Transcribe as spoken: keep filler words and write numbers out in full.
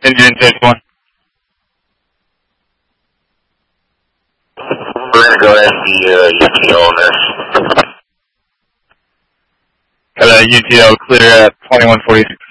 Engine intake one. We're going to go ahead and be uh, U T O on this. Got a U T O clear at twenty-one forty-six.